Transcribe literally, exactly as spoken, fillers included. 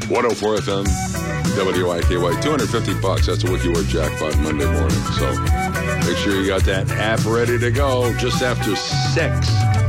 one oh four F M, W I K Y, two hundred fifty bucks. That's a Wiki Word jackpot Monday morning. So make sure you got that app ready to go just after six.